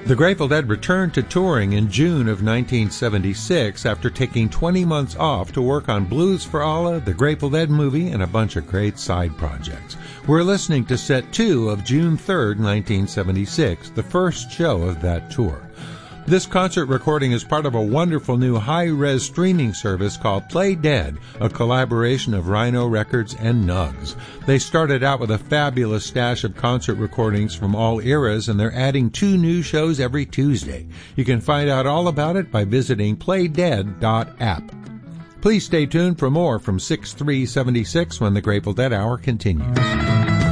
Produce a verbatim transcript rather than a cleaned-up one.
The Grateful Dead returned to touring in June of nineteen seventy-six after taking twenty months off to work on Blues for Allah, the Grateful Dead movie, and a bunch of great side projects. We're listening to set two of June third, nineteen seventy-six, the first show of that tour. This concert recording is part of a wonderful new high-res streaming service called Play Dead, a collaboration of Rhino Records and Nugs. They started out with a fabulous stash of concert recordings from all eras, and they're adding two new shows every Tuesday. You can find out all about it by visiting play dead dot app. Please stay tuned for more from six three seventy-six when the Grateful Dead Hour continues.